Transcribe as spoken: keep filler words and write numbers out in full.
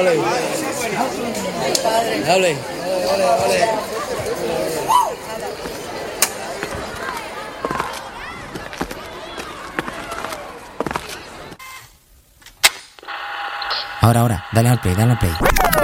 ole. Ole, ole, ole. Ahora, ahora, dale al play, dale al play.